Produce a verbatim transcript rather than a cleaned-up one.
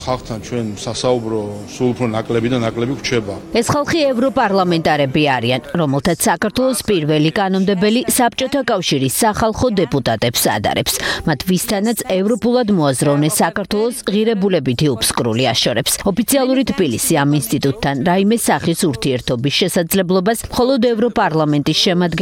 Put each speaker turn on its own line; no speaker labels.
ხალხთან ჩვენ სასაუბრო სულ უფრო ნაკლები და ნაკლები გვჩება.
ეს ხალხი ევროპარლამენტარები არიან, რომელთაც საქართველოს პირველი კანონმდებელი საბჭოთა კავშირის სახალხო დეპუტატებს ადარებს. მათ ვისთანაც ევროპულად მოაზროვნეს საქართველოს ღირებულებითი უფსკრული აშორებს. ოფიციალური თბილისი ამ ინსტიტუტთან რაიმე სახის ურთიერთობის შესაძლებლობას მხოლოდ ევროპარლამენტის შემადგენლ